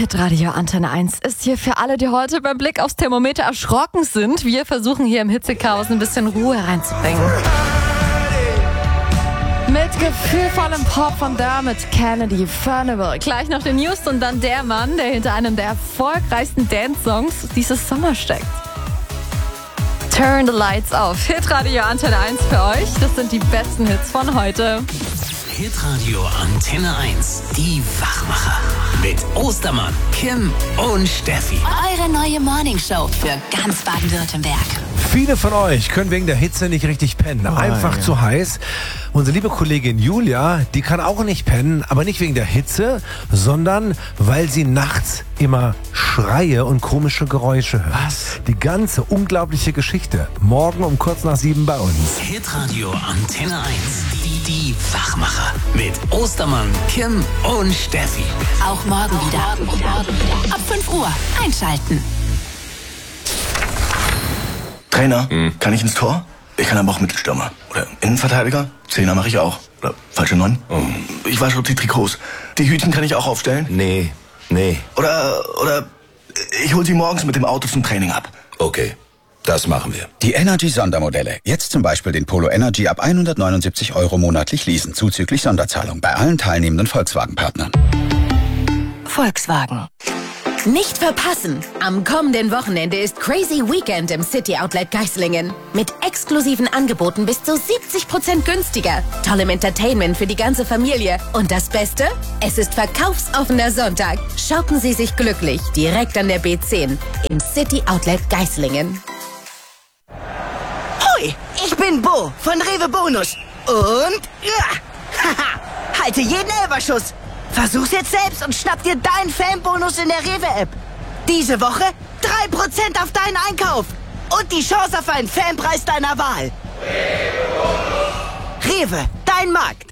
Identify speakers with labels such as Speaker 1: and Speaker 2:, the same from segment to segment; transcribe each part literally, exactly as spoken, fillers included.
Speaker 1: Hitradio Antenne eins ist hier für alle, die heute beim Blick aufs Thermometer erschrocken sind. Wir versuchen hier im Hitzechaos ein bisschen Ruhe reinzubringen. Mit gefühlvollem Pop von Dermot Kennedy, Furnival. Gleich noch die News und dann der Mann, der hinter einem der erfolgreichsten Dance-Songs dieses Sommer steckt. Turn the Lights auf. Hitradio Antenne eins für euch. Das sind die besten Hits von heute.
Speaker 2: Hitradio Antenne eins, die Wachmacher. Mit Ostermann, Kim und Steffi.
Speaker 3: Eure neue Morningshow für ganz Baden-Württemberg.
Speaker 4: Viele von euch können wegen der Hitze nicht richtig pennen.
Speaker 5: Oh,
Speaker 4: Einfach
Speaker 5: ja.
Speaker 4: zu heiß. Unsere liebe Kollegin Julia, die kann auch nicht pennen, aber nicht wegen der Hitze, sondern weil sie nachts immer Schreie und komische Geräusche hört.
Speaker 5: Was?
Speaker 4: Die ganze unglaubliche Geschichte. Morgen um kurz nach sieben bei uns.
Speaker 2: Hitradio Antenne eins, die, die Wachmacher. Mit Ostermann, Kim und Steffi.
Speaker 3: Auch morgen wieder. Ab fünf Uhr einschalten.
Speaker 5: Trainer, kann ich ins Tor? Ich kann aber auch Mittelstürmer. Oder Innenverteidiger? Zehner mache ich auch. Oder falsche Neun? Ich wasche auch die Trikots. Die Hütchen kann ich auch aufstellen?
Speaker 6: Nee, nee.
Speaker 5: Oder, oder ich hol sie morgens mit dem Auto zum Training ab.
Speaker 6: Okay, das machen wir.
Speaker 7: Die Energy-Sondermodelle. Jetzt zum Beispiel den Polo Energy ab hundertneunundsiebzig Euro monatlich leasen, zuzüglich Sonderzahlung bei allen teilnehmenden Volkswagen-Partnern.
Speaker 3: Volkswagen. Nicht verpassen! Am kommenden Wochenende ist Crazy Weekend im City Outlet Geislingen. Mit exklusiven Angeboten bis zu siebzig Prozent günstiger. Tollem Entertainment für die ganze Familie. Und das Beste? Es ist verkaufsoffener Sonntag. Shoppen Sie sich glücklich direkt an der B zehn im City Outlet Geislingen.
Speaker 8: Hoi, ich bin Bo von Rewe Bonus. Und ja, haha, halte jeden Elberschuss. Versuch's jetzt selbst und schnapp dir deinen Fanbonus in der Rewe-App. Diese Woche drei Prozent auf deinen Einkauf. Und die Chance auf einen Fanpreis deiner Wahl. Rewe, dein Markt.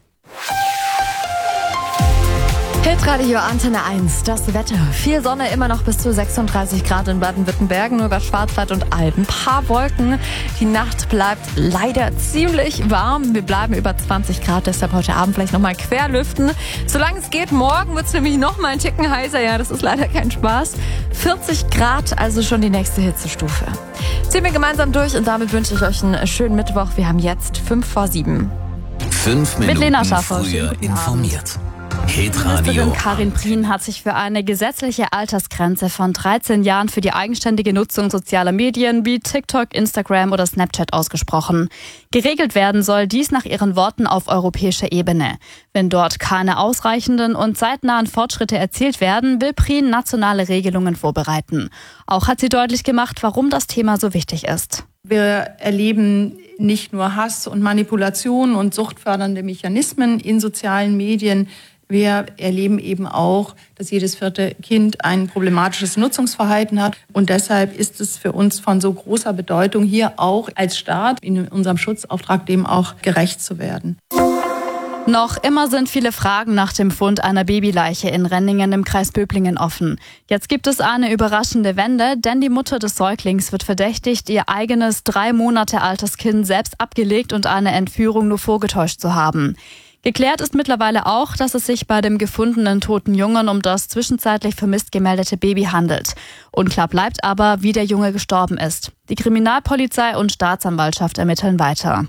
Speaker 1: Hitradio Antenne eins, das Wetter. Viel Sonne, immer noch bis zu sechsunddreißig Grad in Baden-Württemberg, nur über Schwarzwald und Alpen. Paar Wolken. Die Nacht bleibt leider ziemlich warm. Wir bleiben über zwanzig Grad, deshalb heute Abend vielleicht nochmal querlüften. Solange es geht, morgen wird es nämlich nochmal ein Ticken heißer. Ja, das ist leider kein Spaß. vierzig Grad, also schon die nächste Hitzestufe. Ziehen wir gemeinsam durch und damit wünsche ich euch einen schönen Mittwoch. Wir haben jetzt fünf vor sieben.
Speaker 2: Fünf
Speaker 1: Mit
Speaker 2: Minuten
Speaker 1: Lena Schaffer.
Speaker 2: früher informiert.
Speaker 9: Ministerin
Speaker 2: Hitradio.
Speaker 9: Karin Prien hat sich für eine gesetzliche Altersgrenze von dreizehn Jahren für die eigenständige Nutzung sozialer Medien wie TikTok, Instagram oder Snapchat ausgesprochen. Geregelt werden soll dies nach ihren Worten auf europäischer Ebene. Wenn dort keine ausreichenden und zeitnahen Fortschritte erzielt werden, will Prien nationale Regelungen vorbereiten. Auch hat sie deutlich gemacht, warum das Thema so wichtig ist.
Speaker 10: Wir erleben nicht nur Hass und Manipulation und suchtfördernde Mechanismen in sozialen Medien. Wir erleben eben auch, dass jedes vierte Kind ein problematisches Nutzungsverhalten hat. Und deshalb ist es für uns von so großer Bedeutung, hier auch als Staat in unserem Schutzauftrag dem auch gerecht zu werden.
Speaker 9: Noch immer sind viele Fragen nach dem Fund einer Babyleiche in Renningen im Kreis Böblingen offen. Jetzt gibt es eine überraschende Wende, denn die Mutter des Säuglings wird verdächtigt, ihr eigenes drei Monate altes Kind selbst abgelegt und eine Entführung nur vorgetäuscht zu haben. Geklärt ist mittlerweile auch, dass es sich bei dem gefundenen toten Jungen um das zwischenzeitlich vermisst gemeldete Baby handelt. Unklar bleibt aber, wie der Junge gestorben ist. Die Kriminalpolizei und Staatsanwaltschaft ermitteln weiter.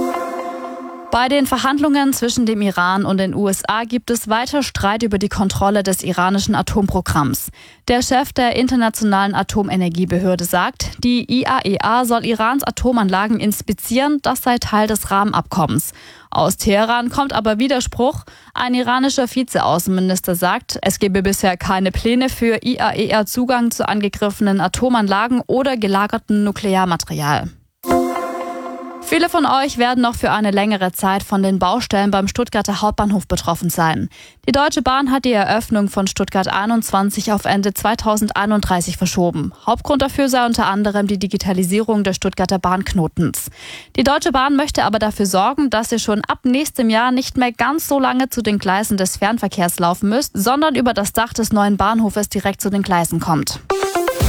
Speaker 9: Bei den Verhandlungen zwischen dem Iran und den U S A gibt es weiter Streit über die Kontrolle des iranischen Atomprogramms. Der Chef der Internationalen Atomenergiebehörde sagt, die I A E A soll Irans Atomanlagen inspizieren, das sei Teil des Rahmenabkommens. Aus Teheran kommt aber Widerspruch. Ein iranischer Vizeaußenminister sagt, es gebe bisher keine Pläne für I A E A-Zugang zu angegriffenen Atomanlagen oder gelagertem Nuklearmaterial. Viele von euch werden noch für eine längere Zeit von den Baustellen beim Stuttgarter Hauptbahnhof betroffen sein. Die Deutsche Bahn hat die Eröffnung von Stuttgart einundzwanzig auf Ende zweitausendeinunddreißig verschoben. Hauptgrund dafür sei unter anderem die Digitalisierung des Stuttgarter Bahnknotens. Die Deutsche Bahn möchte aber dafür sorgen, dass ihr schon ab nächstem Jahr nicht mehr ganz so lange zu den Gleisen des Fernverkehrs laufen müsst, sondern über das Dach des neuen Bahnhofes direkt zu den Gleisen kommt.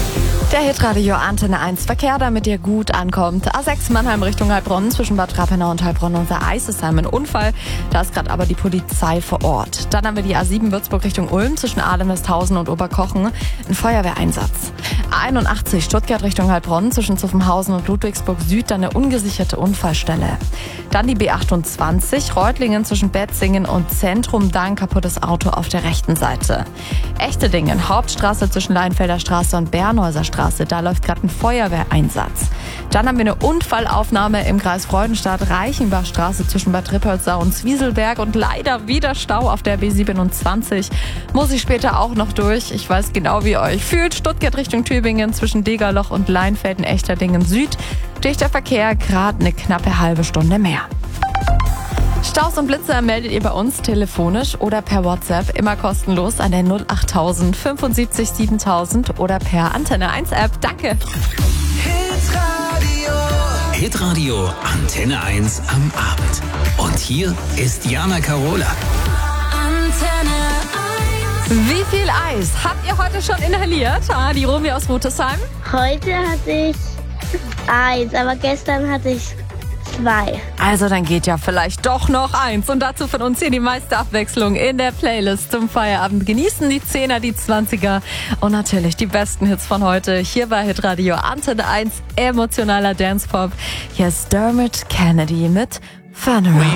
Speaker 1: Der Hitradio Antenne eins Verkehr, damit ihr gut ankommt. A sechs Mannheim Richtung Heilbronn, zwischen Bad Rappenau und Heilbronn und der Eisesheim ein Unfall. Da ist gerade aber die Polizei vor Ort. Dann haben wir die A sieben Würzburg Richtung Ulm, zwischen Ahlem-Westhausen und Oberkochen. Ein Feuerwehreinsatz. A einundachtzig Stuttgart Richtung Heilbronn, zwischen Zuffenhausen und Ludwigsburg Süd, dann eine ungesicherte Unfallstelle. Dann die B achtundzwanzig, Reutlingen zwischen Betzingen und Zentrum, da ein kaputtes Auto auf der rechten Seite. Echtedingen, Hauptstraße zwischen Leinfelder Straße und Bernhäuser Straße. Da läuft gerade ein Feuerwehreinsatz. Dann haben wir eine Unfallaufnahme im Kreis Freudenstadt, Reichenbachstraße zwischen Bad Rippoldsau und Zwieselberg und leider wieder Stau auf der B siebenundzwanzig. Muss ich später auch noch durch. Ich weiß genau, wie ihr euch fühlt. Stuttgart Richtung Tübingen zwischen Degerloch und Leinfelden-Echterdingen Süd. Dichter Verkehr, gerade eine knappe halbe Stunde mehr. Staus und Blitze meldet ihr bei uns telefonisch oder per WhatsApp, immer kostenlos an der null achttausend fünfundsiebzig siebentausend oder per Antenne eins App. Danke.
Speaker 2: Hitradio. Hitradio Antenne eins am Abend. Und hier ist Jana Karola.
Speaker 1: Antenne eins. Wie viel Eis habt ihr heute schon inhaliert? Ah, die Romy aus Rutesheim.
Speaker 11: Heute hatte ich eins, aber gestern hatte ich zwei.
Speaker 1: Also dann geht ja vielleicht doch noch eins. Und dazu von uns hier die meiste Abwechslung in der Playlist zum Feierabend. Genießen die Zehner, die Zwanziger und natürlich die besten Hits von heute. Hier bei Hitradio Antenne eins, emotionaler Dancepop. Hier ist Dermot Kennedy mit Fun Around.